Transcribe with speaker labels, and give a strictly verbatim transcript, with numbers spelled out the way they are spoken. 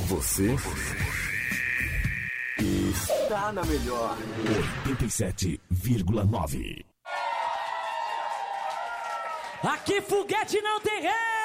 Speaker 1: Você está na melhor
Speaker 2: oitenta e sete vírgula nove.
Speaker 3: Aqui foguete não tem ré.